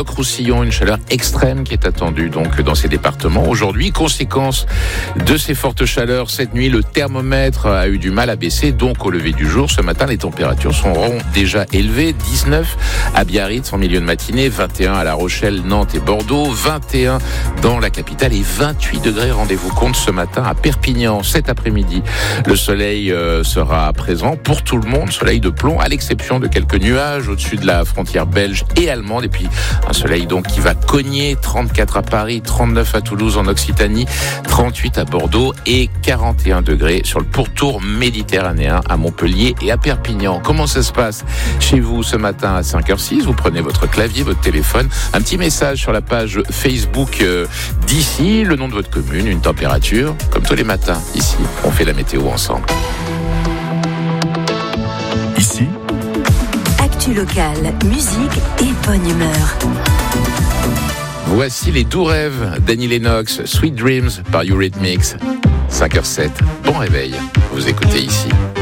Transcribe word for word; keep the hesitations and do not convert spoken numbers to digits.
Languedoc-Roussillon, une chaleur extrême qui est attendue donc dans ces départements. Aujourd'hui, conséquence de ces fortes chaleurs, cette nuit, le thermomètre a eu du mal à baisser, donc au lever du jour. Ce matin, les températures seront déjà élevées. dix-neuf à Biarritz en milieu de matinée, vingt et un à La Rochelle, Nantes et Bordeaux, vingt et un dans la capitale et vingt-huit degrés, rendez-vous compte, ce matin à Perpignan. Cet après-midi, le soleil euh, sera présent pour tout le monde, soleil de plomb, à l'exception de quelques nuages au-dessus de la frontière belge et allemande. Et puis un soleil donc qui va cogner, trente-quatre à Paris, trente-neuf à Toulouse en Occitanie, trente-huit à Bordeaux et quarante et un degrés sur le pourtour méditerranéen à Montpellier et à Perpignan. Comment ça se passe chez vous ce matin à cinq heures six? Vous prenez votre clavier, votre téléphone, un petit message sur la page Facebook euh, d'ici, le nom de votre commune, une température, comme tous les matins ici, on fait la météo ensemble. Ici, actu locale, musique et bonne humeur. Voici les doux rêves d'Annie Lennox, Sweet Dreams par Eurythmics. cinq heures sept, bon réveil, vous écoutez ici.